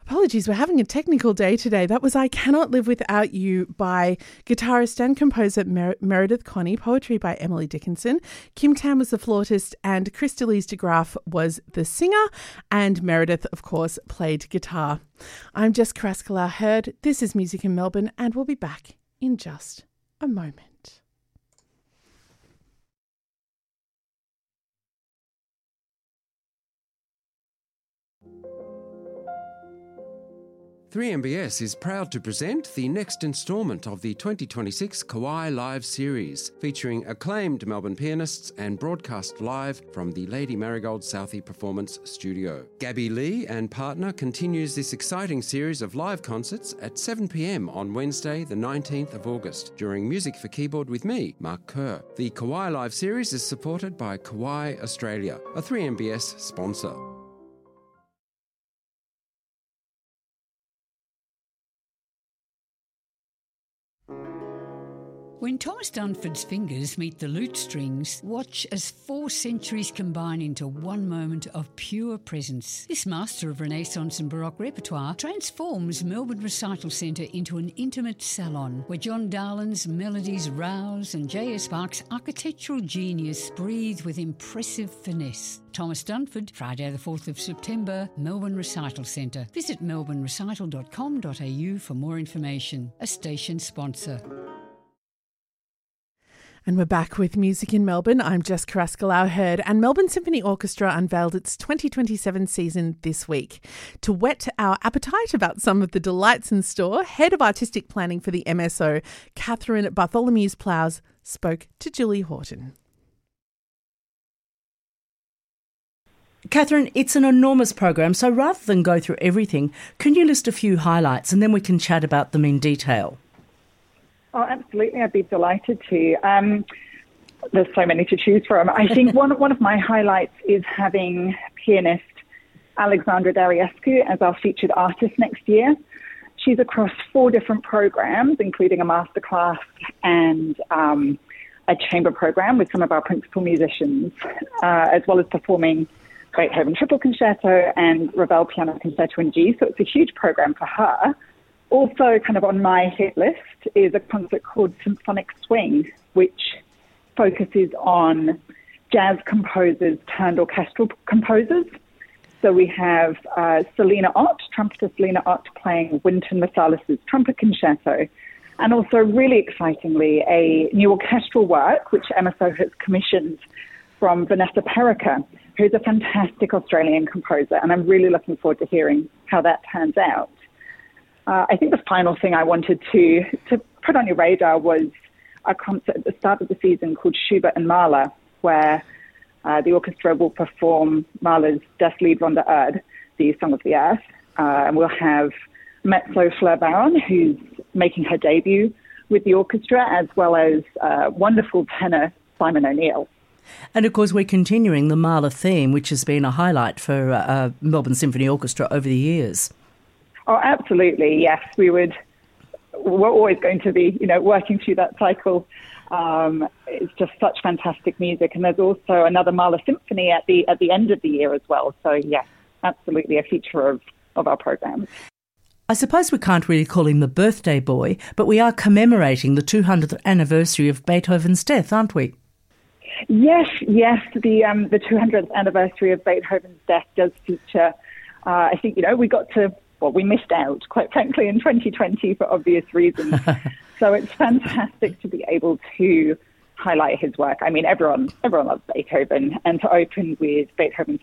Apologies, we're having a technical day today. That was I Cannot Live Without You by guitarist and composer Meredith Connie, poetry by Emily Dickinson. Kim Tam was the flautist and Christallise de Graaf was the singer, and Meredith, of course, played guitar. I'm Jess Carrasco-Hurd. This is Music in Melbourne, and we'll be back in just a moment. 3MBS is proud to present the next instalment of the 2026 Kauai Live series, featuring acclaimed Melbourne pianists and broadcast live from the Lady Marigold Southey Performance Studio. Gabby Lee and partner continues this exciting series of live concerts at 7 p.m. on Wednesday, the 19th of August, during Music for Keyboard with me, Mark Kerr. The Kauai Live series is supported by Kauai Australia, a 3MBS sponsor. When Thomas Dunford's fingers meet the lute strings, watch as 4 centuries combine into one moment of pure presence. This master of Renaissance and Baroque repertoire transforms Melbourne Recital Centre into an intimate salon where John Darlin's melodies rouse and J.S. Sparks' architectural genius breathe with impressive finesse. Thomas Dunford, Friday the 4th of September, Melbourne Recital Centre. Visit melbournerecital.com.au for more information. A station sponsor. And we're back with Music in Melbourne. I'm Jess Carrasco-Hurd, and Melbourne Symphony Orchestra unveiled its 2027 season this week. To whet our appetite about some of the delights in store, Head of Artistic Planning for the MSO, Catherine Bartholomew-Plows, spoke to Julie Horton. Catherine, it's an enormous program, so rather than go through everything, can you list a few highlights and then we can chat about them in detail? Oh, absolutely. I'd be delighted to. There's so many to choose from. I think one of my highlights is having pianist Alexandra Dariescu as our featured artist next year. She's across 4 different programs, including a masterclass and a chamber program with some of our principal musicians, as well as performing Beethoven Triple Concerto and Ravel Piano Concerto in G. So it's a huge program for her. Also, kind of on my hit list is a concert called Symphonic Swing, which focuses on jazz composers turned orchestral composers. So we have Selena Ott, trumpeter Selena Ott, playing Wynton Marsalis' Trumpet Concerto, and also, really excitingly, a new orchestral work which MSO has commissioned from Vanessa Perica, who's a fantastic Australian composer, and I'm really looking forward to hearing how that turns out. I think the final thing I wanted to put on your radar was a concert at the start of the season called Schubert and Mahler, where the orchestra will perform Mahler's Das Lied von der Erde, the Song of the Earth. And we'll have mezzo Fleur Baron, who's making her debut with the orchestra, as well as wonderful tenor Simon O'Neill. And of course, we're continuing the Mahler theme, which has been a highlight for Melbourne Symphony Orchestra over the years. Oh, absolutely, yes. We're always going to be, working through that cycle. It's just such fantastic music. And there's also another Mahler symphony at the end of the year as well. So, yes, absolutely a feature of our program. I suppose we can't really call him the birthday boy, but we are commemorating the 200th anniversary of Beethoven's death, aren't we? Yes. The 200th anniversary of Beethoven's death does feature, I think, we missed out, quite frankly, in 2020 for obvious reasons. So it's fantastic to be able to highlight his work. I mean, everyone loves Beethoven, and to open with Beethoven's